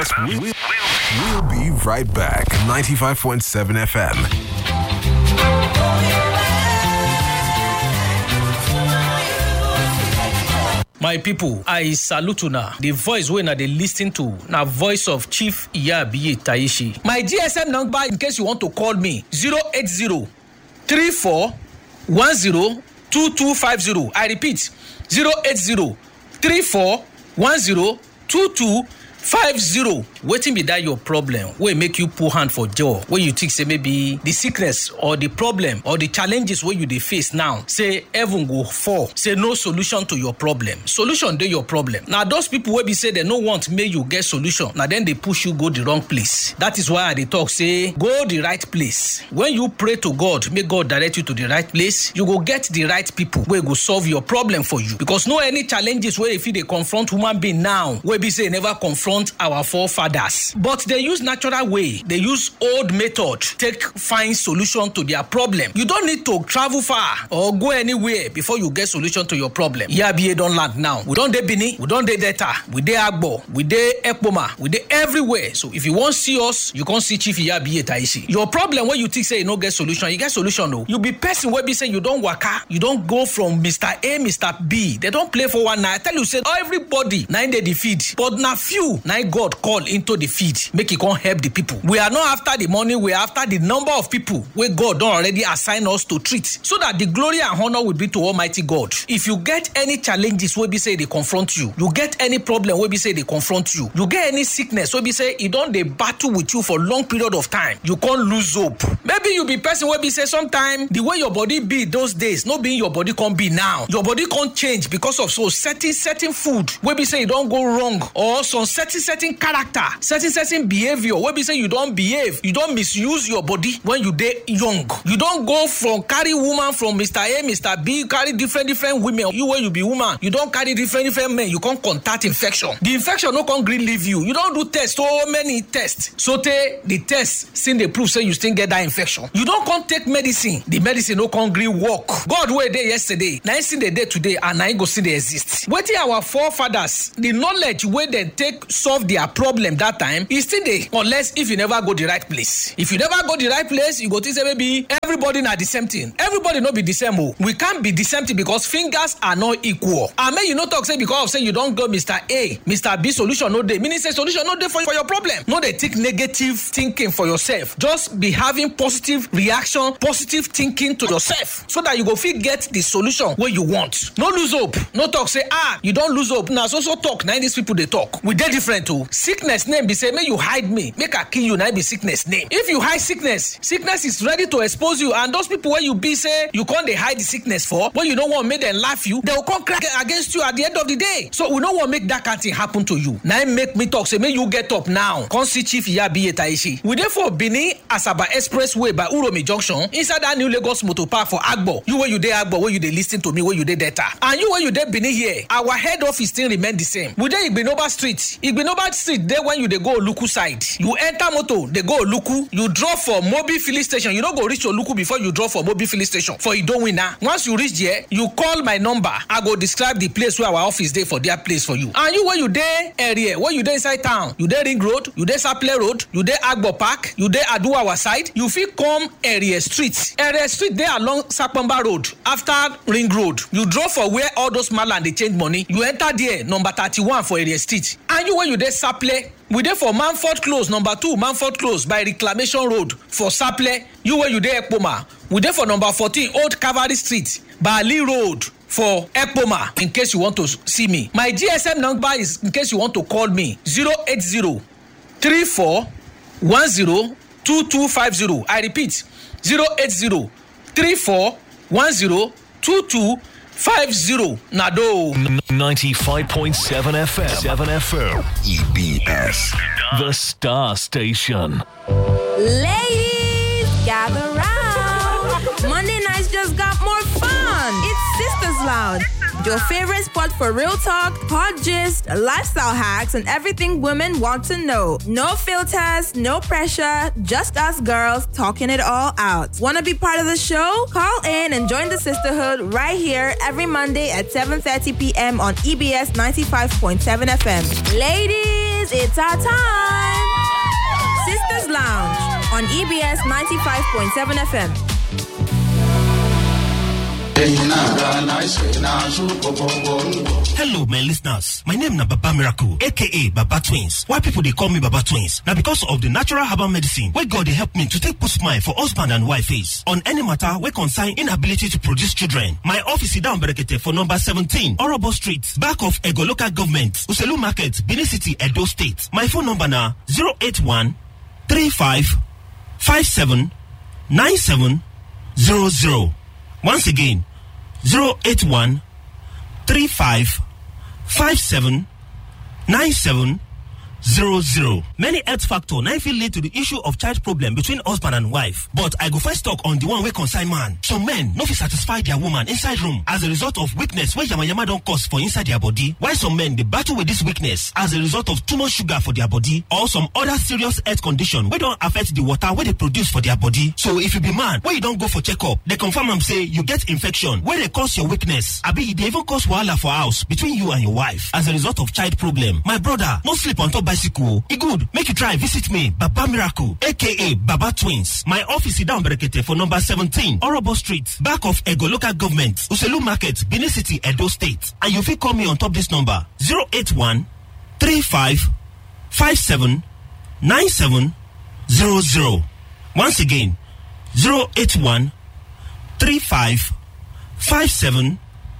us. We'll be right back. 95.7 FM. My people, I salute you now. The voice when they listen to na voice of Chief Iyabiye Taishi. My GSM number in case you want to call me 080 34 10 2250. I repeat 080 34 10 2250. Wetin be that your problem wey make you put hand for jaw wey you think say maybe the sickness or the problem or the challenges wey you dey face now say heaven go fall, say no solution to your problem. Solution dey your problem. Na those people wey be say they no want make you get solution, na then they push you go the wrong place. That is why I dey talk say go the right place. When you pray to God, make God direct you to the right place, you go get the right people wey go solve your problem for you. Because no any challenges wey if you dey confront human being now wey be say never confront our forefathers, but they use natural way, they use old method take find solution to their problem. You don't need to travel far or go anywhere before you get solution to your problem. Iyabiye don land now. We don dey Benin, we don dey Delta, we dey Agbo, we dey Ekpoma, we dey everywhere. So if you want see us, you can see Chief Iyabiye Taishi. Your problem when you think say you no get solution, you get solution though. You be person wey be say you don waka, you don go from Mr. A, Mr. B. They don't play for one night. I tell you say everybody na in dey defeat, but na few na God call into the feed, make it come help the people. We are not after the money, we are after the number of people where God don't already assign us to treat, so that the glory and honor will be to Almighty God. If you get any challenges where be say they confront you, you get any problem where be say they confront you, you get any sickness where be say it don't they battle with you for long period of time, you can't lose hope. Maybe you be person where be say sometime the way your body be those days, no being your body can't be now. Your body can't change because of so certain food where be say you don't go wrong, or some certain character, certain behavior where be say you don't behave, you don't misuse your body when you dey young. You don't go from carry woman from Mr. A, Mr. B, carry different women. You when you be woman, you don't carry different men, you can't contact infection. The infection no can green leave you. You don't do tests, so many tests. So the tests seen the proof say you still get that infection. You don't come take medicine, the medicine no can green work. God were there yesterday, now see the day today, and now go see they exist. Waiting our forefathers, the knowledge where they take solve their problem that time is still there, unless if you never go the right place. If you never go the right place, you go to say maybe everybody not the same thing. Everybody not be the same. We can't be the same thing because fingers are not equal. And may you not talk say because of say you don't go Mr. A, Mr. B solution no day. Meaning say solution no day for your problem. No, they take negative thinking for yourself. Just be having positive reaction, positive thinking to yourself, so that you go fit get the solution where you want. No lose hope. No talk say you don't lose hope. Now so talk. Now these people they talk. We dey different too. Sickness name be say may you hide me, make I kill you. Now be sickness name. If you hide sickness is ready to expose you. And those people where you be say you can't they hide the sickness for, when you don't want make them laugh you, they will come crack against you at the end of the day. So we don't want make that kind of thing happen to you. Now make me talk say may you get up now. Come see Chief Iyabiye Taishi. We therefore Benin Asaba Expressway by Uromi Junction inside that new Lagos Motor Park for Agbo. You where you dey Agbo, where you dey listen to me, where you dey Delta, and you where you dey Benin here. Our head office still remain the same. We dey Igbinoba Street. Igbinoba Street there when you dey go Oluku side. You enter motor, they go Oluku. You drop for Mobi filling station. You don't go reach Oluku before you drop for Mobi filling station. For you don't win now. Once you reach there, you call my number. I go describe the place where our office there for their place for you. And you where you there area, where you there inside town, you there Ring Road, you there Saple Road, you there Agbo Park, you there Aduawa side. You fit come area street. Area street there along Sapamba Road. After Ring Road, you drop for where all those malan they change money. You enter there number 31 for area street. And you where you there Saple. We there for Manford Close, number 2, Manford Close by Reclamation Road for Saple. You where you there Ekpoma. We there for number 14, Old Cavalry Street, Bali Road for Ekpoma, in case you want to see me. My GSM number is, in case you want to call me, 080 34 10 2250. I repeat, 080 34 10 2250. Nado 95.7 FM. 7 FM. EBS. The Star Station. Ladies, gather round. Monday nights just got more fun. It's Sisters Lounge, your favorite spot for real talk, hot gist, lifestyle hacks, and everything women want to know. No filters, no pressure, just us girls talking it all out. Want to be part of the show? Call in and join the sisterhood right here every Monday at 7:30 p.m. on EBS 95.7 FM. Ladies, ladies, it's our time. Sisters Lounge on EBS 95.7 FM. Hello, my listeners. My name is Baba Miracle, aka Baba Twins. Why people they call me Baba Twins? Now because of the natural herbal medicine where God they help me to take put smile for husband and wife face on any matter where concern inability to produce children. My office is down Berekete for number 17, Orobo Street, back of Ego Local Government, Uselu Market, Benin City, Edo State. My phone number now 081 35 57 97 00. Once again, 081 35 57 97 00. Many health factors now feel lead to the issue of child problem between husband and wife. But I go first talk on the one way concern man. Some men no fit satisfy their woman inside room as a result of weakness where yama don't cause for inside their body. While some men they battle with this weakness as a result of too much sugar for their body or some other serious health condition where don't affect the water where they produce for their body. So if you be man where you don't go for checkup, they confirm and say you get infection where they cause your weakness. Abi they even cause wahala for house between you and your wife as a result of child problem. My brother, no sleep on top bicycle. It good. Make you try visit me, Baba Miracle, aka Baba Twins. My office is down Berekete for number 17, Orobo Street, back of Ego Local Government, Uselu Market, Benin City, Edo State. And you can call me on top this number 081 35 57 97 00. Once again, 081 35 57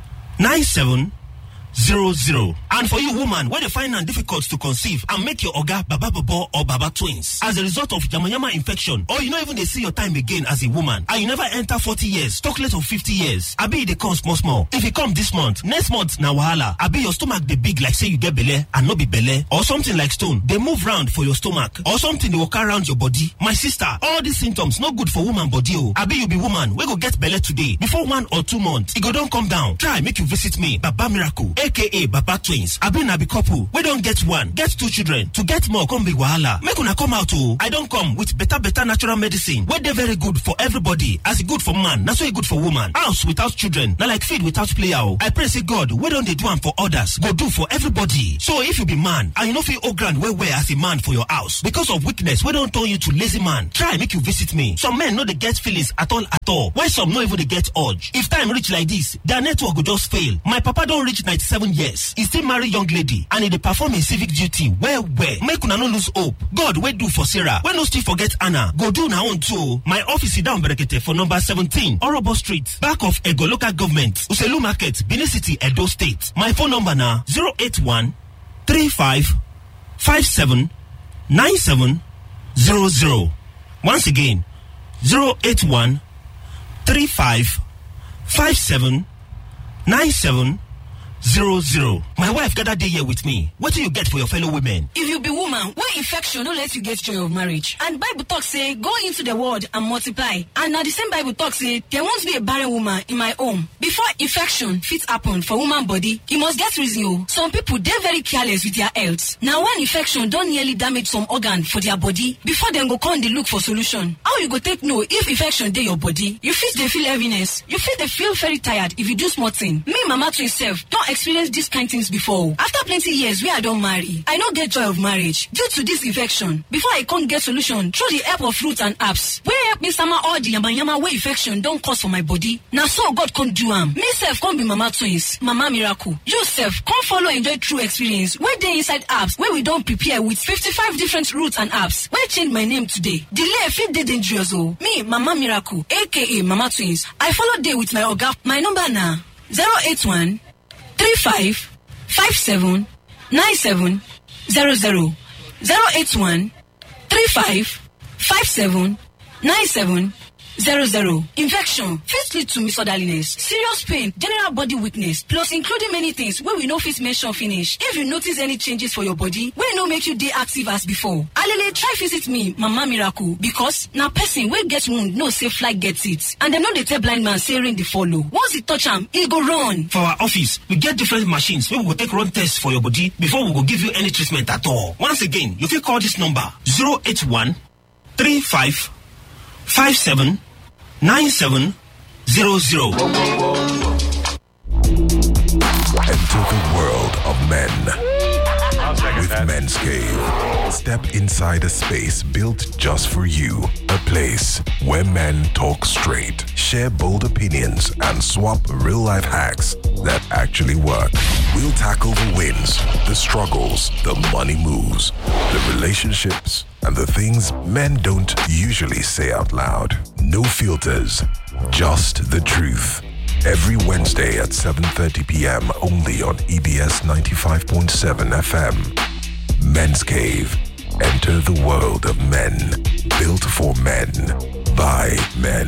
97 00. And for you woman, where they find it difficult to conceive and make your oga Baba Bobo or Baba Twins as a result of yamayama infection, or you not even they see your time again as a woman, and you never enter 40 years, talk less of 50 years. Abi they come small. If you come this month, next month na wahala. Abi your stomach they big like say you get belle and no be belle, or something like stone. They move round for your stomach, or something they walk around your body. My sister, all these symptoms no good for woman body. Oh, Abi you be woman, we go get belle today. Before 1 or 2 months, it go don't come down. Try make you visit me, Baba Miracle, aka Baba Twins. Abi na be couple. We don't get 1, get 2 children. To get more, come be wahala. Make una come out oh. I don't come with better natural medicine. Where they very good for everybody. As it good for man, that's why good for woman. House without children, not like feed without player. I pray say God, we don't they do one for others. Go do for everybody. So if you be man, and you know feel all grand where as a man for your house because of weakness, we don't turn you to lazy man. Try make you visit me. Some men know they get feelings at all. Why some no even they get urge? If time reach like this, their network will just fail. My papa don't reach 97 years. He still marry young lady and he perform his civic duty well. Make una no lose hope. God we do for Sarah. When no still forget Anna. Go do na own too. My office is down Berekete for number 17, Orobo Street, back of Ego Local Government, Uselu Market, Benin City, Edo State. My phone number now 081 35 57 97 00. Once again 081 35 57 97 00. My wife gathered day here with me. What do you get for your fellow women? If you be woman, where infection don't let you get joy of marriage. And Bible talk say, go into the world and multiply. And now the same Bible talk say, there won't be a barren woman in my home. Before infection fit happen for woman body, you must get reason. Some people, they're very careless with their health. Now when infection don't nearly damage some organ for their body, before them go come they look for solution. How you go take know if infection dey your body? You fit they feel heaviness. You fit they feel very tired if you do small thing. Me, Mama to yourself, don't experience these kind things before. After plenty years where I don't marry, I don't get joy of marriage due to this infection. Before I can't get solution through the help of fruits and herbs, where help me summer all the yama where infection don't cause for my body. Now so God can't do am. Me self can't be Mama Twins, Mama Miracle. You self can't follow enjoy true experience where they inside herbs where we don't prepare with 55 different roots and herbs. Where change my name today. Delay fit dey dangerous oh. Me Mama Miracle, aka Mama Twins. I follow day with my oga. My number now 081 35 57 97 00. 081 35 57 97 00. Infection fit lead to misorderliness, serious pain, general body weakness, plus including many things where we no fit mention finish. If you notice any changes for your body, wey no make you dey active as before, alele try visit me, Mama Miracle, because na person wey get wound no say fly gets it, and dem no dey tell blind man say rain dey follow. Once e touch am, e go run. For our office, we get different machines wey we go take run tests for your body before we go give you any treatment at all. Once again, you fit call this number 081 35 57 97 00. Into the world of men. with Men's Cave. Step inside a space built just for you. A place where men talk straight, share bold opinions, and swap real-life hacks that actually work. We'll tackle the wins, the struggles, the money moves, the relationships, and the things men don't usually say out loud. No filters, just the truth. Every Wednesday at 7:30 p.m. only on EBS 95.7 FM. Men's Cave. Enter the world of men. Built for men. By men.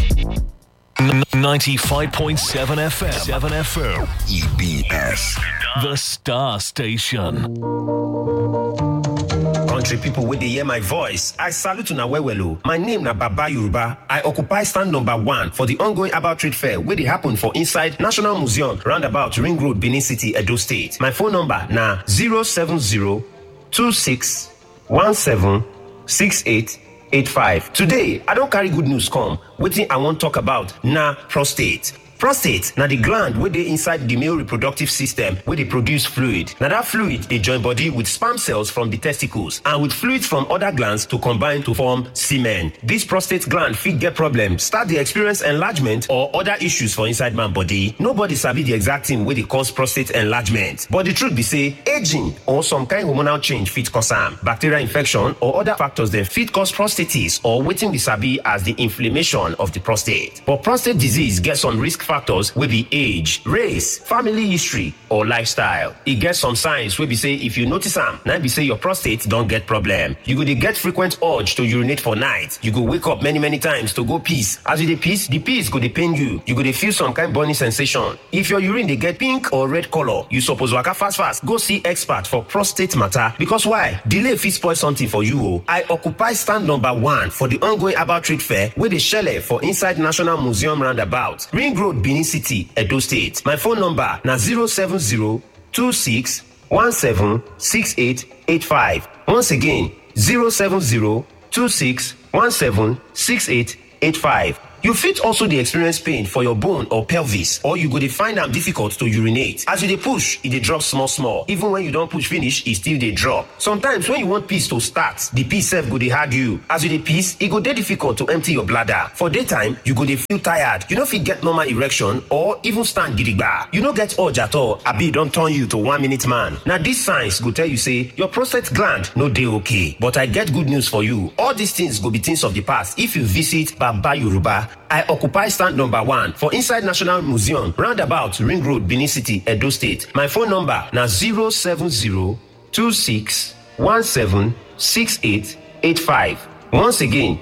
95.7 FM. 7 FM. EBS. The Star Station. Country people with the hear my voice, I salute una well. My name na Baba Yoruba. I occupy stand number 1 for the ongoing Herbal Trade Fair where they happen for inside National Museum, roundabout Ring Road, Benin City, Edo State. My phone number na 070-2617-6885. Today, I don't carry good news come. Wetin I want talk about na prostate. Prostate na the gland wey dey inside the male reproductive system wey dey produce fluid. Na that fluid dey join body with sperm cells from the testicles and with fluids from other glands to combine to form semen. This prostate gland fit get problem, start dey experience enlargement or other issues for inside man body. Nobody sabi the exact thing wey dey cause prostate enlargement, but the truth be say aging or some kind hormonal change fit cause am. Bacterial infection or other factors dem fit cause prostatitis or wetin we sabi as the inflammation of the prostate. But prostate disease get some risk factors wey be age, race, family history, or lifestyle. E get some signs wey be say if you notice am, na be say your prostate don get problem. You go dey get frequent urge to urinate for night. You go wake up many times to go piss. As you dey piss, the piss go dey pain you. You go dey feel some kind burning sensation. If your urine dey get pink or red color, you suppose waka fast go see expert for prostate matter. Because why? Delay fit spoil something for you o. I occupy stand number 1 for the ongoing Herbal Trade Fair wey dey shele for inside National Museum roundabout, Ring Road, Benin City, Edo State. My phone number na 070-2617-6885. Once again, 070-2617-6885. You fit also dey experience pain for your bone or pelvis, or you go dey find am difficult to urinate. As you dey push, e dey drop small. Even when you don push finish, e still dey drop. Sometimes when you want piss to start, the piss sef go dey hard you. As you dey piss, e go dey difficult to empty your bladder. For daytime, you go dey feel tired. You no fit get normal erection or even stand gidigba. You no get urge at all, abi e don turn you to 1-minute man. Na these signs go tell you say your prostate gland no dey okay. But I get good news for you. All these things go be things of the past if you visit Baba Yoruba. I occupy stand number 1 for inside National Museum, roundabout Ring Road, Benin City, Edo State. My phone number na 070-2617-6885. Once again,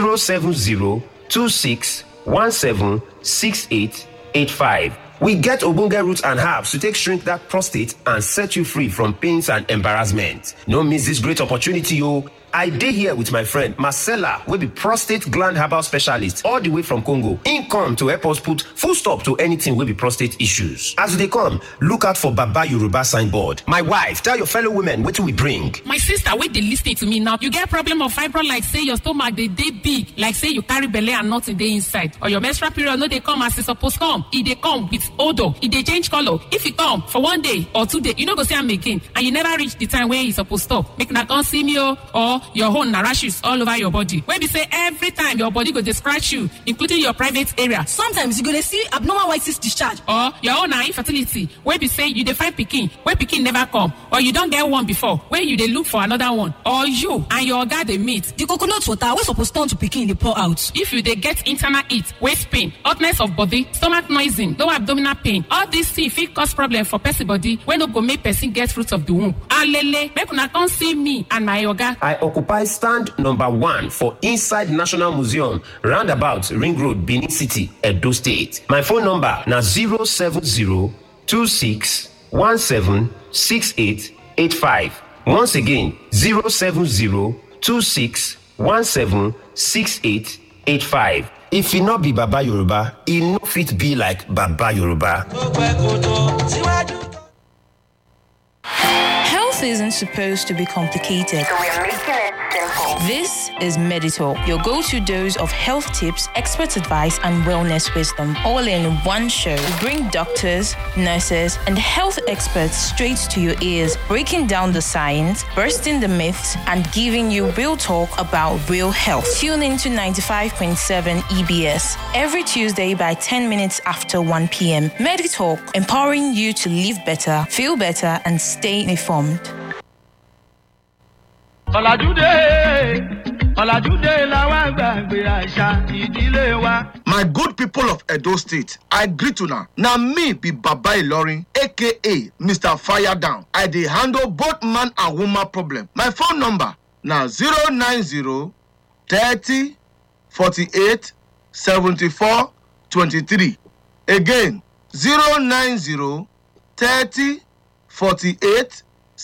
070-2617-6885. We get ogbonge roots and herbs to take shrink that prostate and set you free from pains and embarrassment. No miss this great opportunity, o. I dey here with my friend Marcella, wey be prostate gland herbal specialist all the way from Congo. Im come to help us put full stop to anything wey be prostate issues. As they come, look out for Baba Yoruba signboard. My wife, tell your fellow women wetin we bring. My sister, wey dey lis ten to me now, you get problem of fibroid like say your stomach dey big, like say you carry belle and nothing dey inside, or your menstrual period no dey come as e suppose come. E dey come with odour, e dey change colour. If e come for 1 day or 2 days, you no go see am again, and you never reach the time wey e suppose stop. Make una come see me o, or your own na rashes all over your body wey be say every time your body go dey scratch you, including your private area. Sometimes you go dey see abnormal white cyst discharge. Or your own na infertility wey be say you dey find pikin wey pikin never come, or you don get one before wey you dey look for another one, or you and your oga dey meet. The coconut water wey suppose turn to pikin dey pour out. If you dey get internal heat, waist pain, hotness of body, stomach noising, low abdominal pain, all these things fit cause problem for person body wey no go make person get fruit of the womb. Alele, make una come see me and my oga. I occupy stand number 1 for inside National Museum, roundabout Ring Road, Benin City, Edo State. My phone number na 070-2617-6885. Once again, 070-2617-6885. If e no be Baba Yoruba, e no fit be like Baba Yoruba. Health isn't supposed to be complicated. So we're making it simple. This is Meditalk, your go-to dose of health tips, expert advice, and wellness wisdom, all in one show. We bring doctors, nurses, and health experts straight to your ears, breaking down the science, bursting the myths, and giving you real talk about real health. Tune into 95.7 EBS every Tuesday by 10 minutes after 1 p.m. Meditalk, empowering you to live better, feel better, and stay informed. My good people of Edo State, I greet you now. Now me be Baba Ilorin, aka Mr. Fire Down. I dey handle both man and woman problem. My phone number now 090 30 48 74 23. Again 090 30 48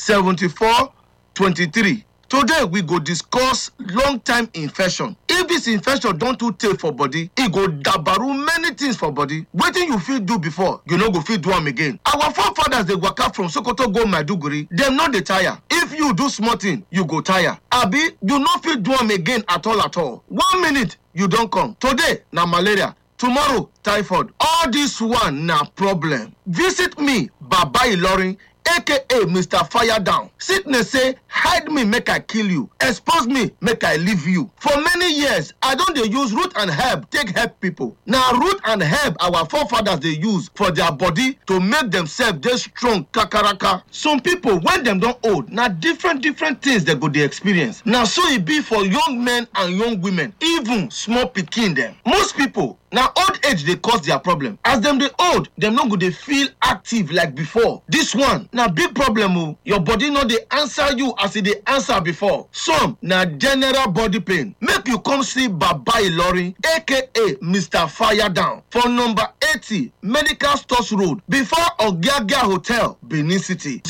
74 23. Today we go discuss long-time infection. If this infection don't too take for body, it go dabaru many things for body. Wetin you fit do before, you no go fit do am again. Our forefathers they waka from Sokoto go Maiduguri, them no dey tire. If you do small thing, you go tire. Abi, you no fit do am again at all at all. 1 minute, you don't come. Today, na malaria. Tomorrow, typhoid. All this one na problem. Visit me, Baba Ilorin, aka Mr. Fire Down. Sickness say, hide me, make I kill you. Expose me, make I leave you. For many years, I don't dey use root and herb take help people. Now, root and herb our forefathers they use for their body to make themselves dey strong kakaraka. Some people, when them don't old, now different things they go dey experience. Now, so it be for young men and young women, even small pikin them. Most people, now old age they cause their problem. As them they old, them not go they feel active like before. This one, now big problem. Oh, your body not they answer you as it they answer before. Some now general body pain. Make you come see Baba Ilorin, aka Mr. Fire Down, for number 80 Medical Stores Road, before Ogiagia Hotel, Benin City.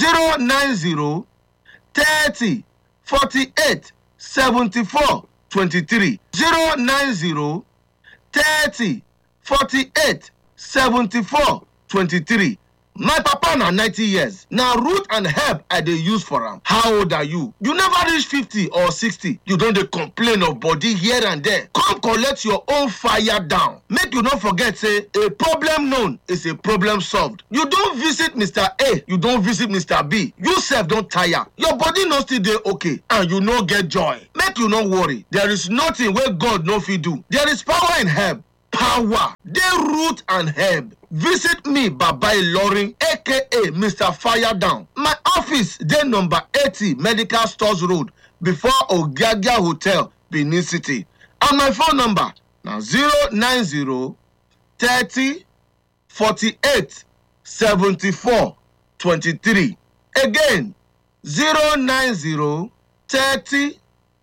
090 30 48 74 23. 090 30 48 74 23. My papa na 90 years. Now root and herb I dey use for am. How old are you? You never reach 50 or 60. You don't dey complain of body here and there. Come collect your own fire down. Make you not forget say a problem known is a problem solved. You don't visit Mr. A, you don't visit Mr. B. You self don't tire. Your body no still dey okay and you no get joy. Make you not worry. There is nothing where God no fit do. There is power in herb. Power. They root and herb. Visit me, Baba Ilorin, aka Mr. Fire Down. My office, dey number 80 Medical Stores Road, before Ogiagia Hotel, Benin City. And my phone number now 090 30 48 74 23. Again, 090 30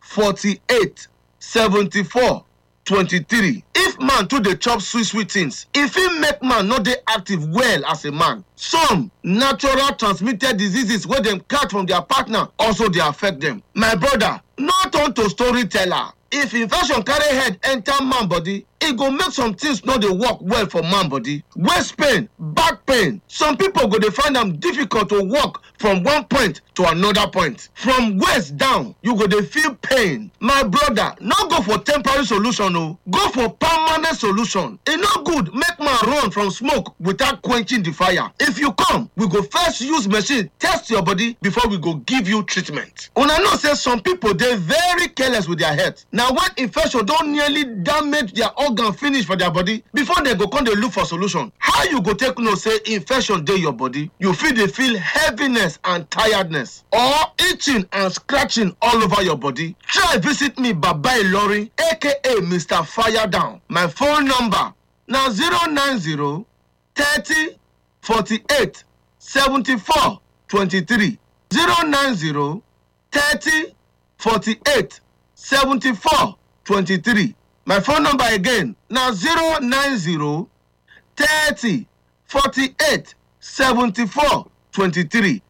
48 74 23. If man too dey chop sweet things, if he make man not dey active well as a man, some natural transmitted diseases where them catch from their partner also they affect them. My brother, not on to storyteller. If infection carry head enter man body, it go make some things not dey work well for man body. Waist pain, back pain. Some people go dey find them difficult to walk from one point to another point. From waist down, you go dey feel pain. My brother, not go for temporary solution, no. Go for permanent solution. It no good make man run from smoke without quenching the fire. If you come, we go first use machine test your body before we go give you treatment. Una know say some people they very careless with their health. Now when infection don't nearly damage their organ finish for their body, before they go come they look for solution. How you go take no say infection dey your body? You feel heaviness and tiredness, or itching and scratching all over your body. Try visit me, Baba Ilorin, aka Mr. Fire Down. My phone number now 090 30 48 74 23. 090 30 48 74 23. My phone number again now 090 30 48 74 23.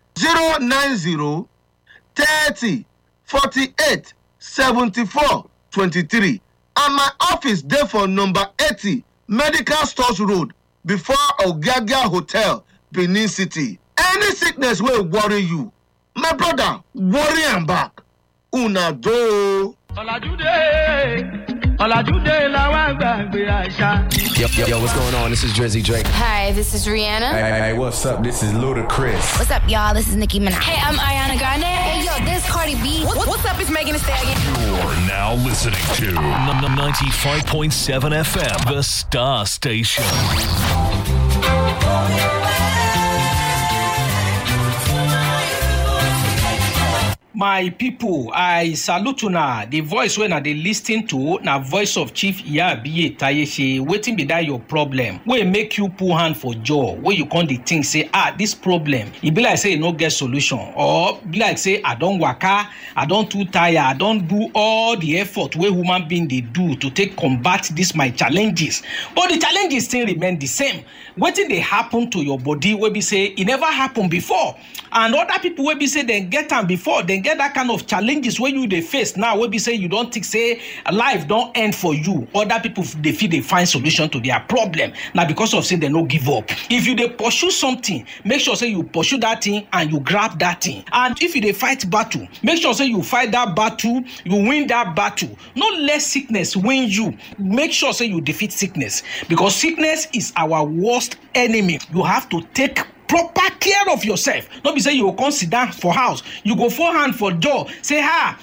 090 30 48 74 23. And my office there for number 80 Medical Stores Road, before Ogiagia Hotel, Benin City. Any sickness will worry you, My brother, worry am back. Una do. Yo, what's going on? This is Drizzy Drake. Hi, this is Rihanna. Hey, what's up? This is Ludacris. What's up, y'all? This is Nicki Minaj. Hey, I'm Ariana Grande. Hey, yo, this is Cardi B. What's up? It's Megan Thee Stallion. You're now listening to 95.7 FM, the Star Station. My people, I salute una. The voice when I dey listen to na voice of Chief Iyabiye Tayeche. Wetin be that your problem? Wey make you put hand for jaw? Where you come dey think say this problem e be like say e no get solution, or be like say I don waka, I don too tire, I don do all the effort wey human being dey do to take combat this my challenges, but the challenges still remain the same. Wetin dey happen to your body wey be say e never happen before, and other people wey be say dem get am before, dem get that kind of challenges wey you dey face now wey be say you don think say life don end for you. Other people dey feel dey find solution to their problem na because of say dem no give up. If you dey pursue something, make sure say you pursue that thing and you grab that thing. And if you dey fight battle, make sure say you fight that battle, you win that battle. No let sickness win you. Make sure say you defeat sickness, because sickness is our worst enemy. You have to take proper care of yourself. Don't be say you go come sit down for house, you go fall hand for jaw, say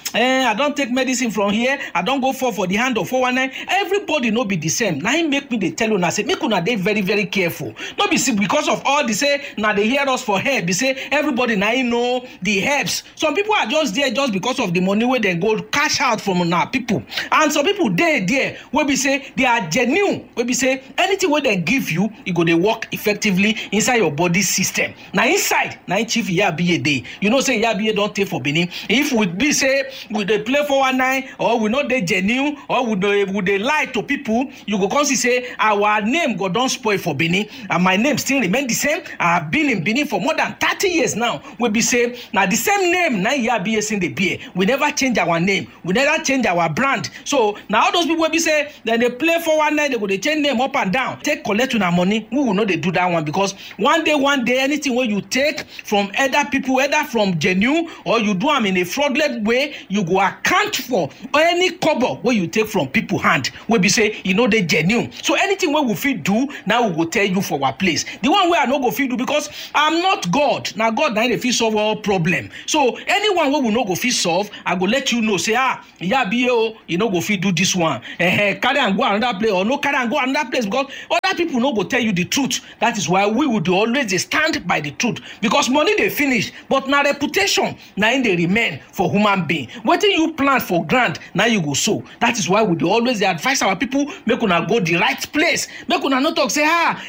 I don't take medicine from here, I don't go for the hand of 419. Everybody no be the same. Now he make me they tell you, say make una dey very very careful. Not be because of all the say now they hear us for help. They say everybody now know the helps. Some people are just there just because of the money where they go cash out from now people, and some people there where we say they are genuine. Where we say anything where they give you, it go they work effectively inside your body system. Now inside, now Chief Iyabiye dey. You know say Iyabiye don't take for Benin. If we be say we dey play 419, or we not dey genuine, or we dey lie to people, you go come see say our name go don spoil for Benin, and my name still remain the same. I have been in Benin for more than 30 years now. We be say now the same name now Iyabiye sin the beer. We never change our name. We never change our brand. So now all those people will be say then they play 419, they go they change name up and down. Take collect una money. We will not they do that one, because one day anything when you take from other people, either from genuine or you do them in a fraudulent way, you go account for any cover where you take from people hand. We be say they genuine. So anything where we fit do, now we go tell you for our place. The one where I no go fit do, because I'm not God. Now God now dey fit solve all problem. So anyone where we no go fit solve, I go let you know. Say Iyabiye you no go fit do this one. Carry and go another place, or no carry and go another place, because other people no go tell you the truth. That is why we would always stand by the truth, because money they finish, but now reputation now in they remain for human being. Wetin you plant for grant, now you go sow. That is why we always advise our people make una go the right place. Make una not talk say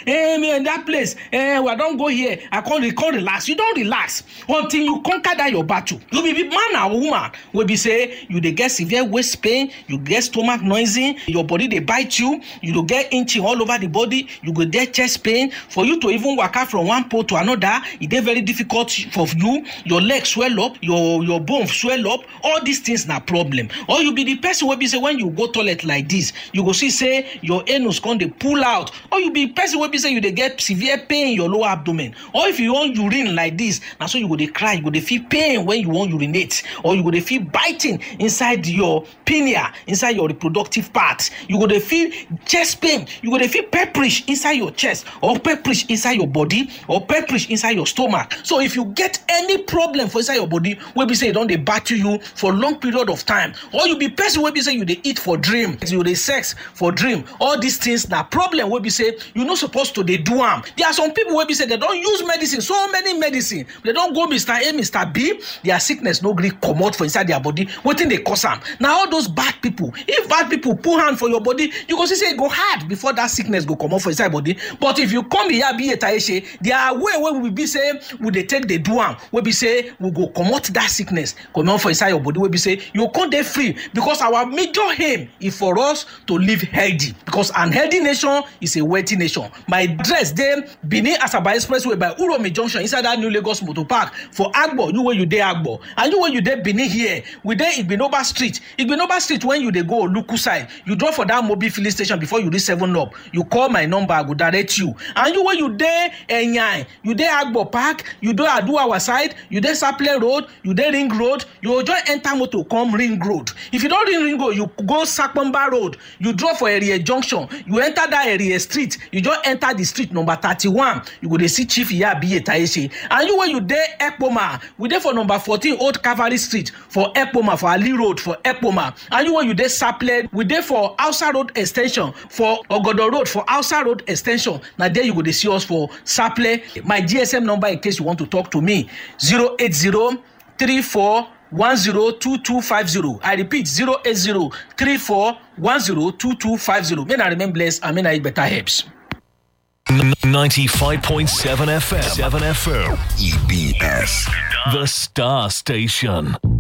me in that place. I don't go here. I can't relax. You don't relax until you conquer that your battle. You be man or woman will be say you dey get severe waist pain, you get stomach noisy, your body they bite you, you do get itching all over the body, you go get chest pain. For you to even walk out from one pole to another, it is very difficult for you. Your legs swell up, your bones swell up. All these things na problem. Or you be the person where be say when you go toilet like this, you go see say your anus come dey pull out. Or you be the person where be say you dey get severe pain in your lower abdomen. Or if you want urine like this, now so you go dey cry, you go dey feel pain when you want urinate, or you go dey feel biting inside your pineal, inside your reproductive part. You go dey feel chest pain, you go dey feel pepperish inside your chest, or pepperish inside your body, or pepperish inside your stomach. So if you get any problem for inside your body, where be say don't they battle you for long period of time, or you be person where be say you they eat for dream, you they sex for dream, all these things na problem where be say you not supposed to they do them. There are some people where be say they don't use medicine, so many medicine, they don't go Mr. A, Mr. B, their sickness no gree come out for inside their body. What thing they cause them? Now all those bad people, if bad people put hand for your body, you go see say it go hard before that sickness go come out for inside body. But if you come here be a Tayeche, there are way where we be say we they take the do am, we be say we go come out that sickness come out for inside your body. We be say you can't dey free, because our major aim is for us to live healthy, because an healthy nation is a wealthy nation. My address them Benin Asaba Expressway by Uromi Junction inside that new Lagos Motor Park for Agbo. You where you dey Agbo, and you where you dey Benin here, we dey Igbinoba Street. Igbinoba Street when you dey go Oluku side, you drop for that mobile filling station before you reach 7 Up. You call my number, I go direct you. And you where you dey Enya line, you dey Agbo Park, you dey Aduawa side, you dey Saple Road, you dey Ring Road, you just enter motor come Ring Road. If you don't Ring Road, you go Sakpomba Road, you drop for area junction, you enter that area street, you just enter the street number 31, you go dey see Chief Iyabiye Taishe. And you when you dey Ekpoma, we dey for number 14 Old Cavalry Street for Ekpoma, for Ali Road for Ekpoma. And you when you dey Saple, we dey for Hausa Road Extension, for Ogodo Road for Hausa Road Extension. Now there you go dey see us for Saple. My GSM number in case you want to talk to me, 08034102250. I repeat, 08034102250. May I remain blessed and may I eat better herbs. 95.7 FM. 7 FM. EBS. The Star Station.